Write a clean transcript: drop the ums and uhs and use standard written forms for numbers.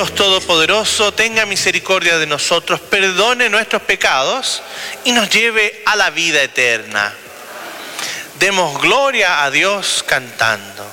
Dios Todopoderoso tenga misericordia de nosotros, perdone nuestros pecados y nos lleve a la vida eterna. Demos gloria a Dios cantando.